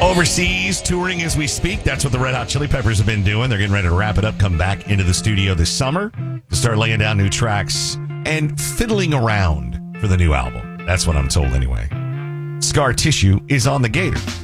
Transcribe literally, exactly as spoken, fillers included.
Overseas touring as we speak. That's what the Red Hot Chili Peppers have been doing. They're getting ready to wrap it up, come back into the studio this summer to start laying down new tracks and fiddling around for the new album. That's what I'm told anyway. Scar Tissue is on the Gator.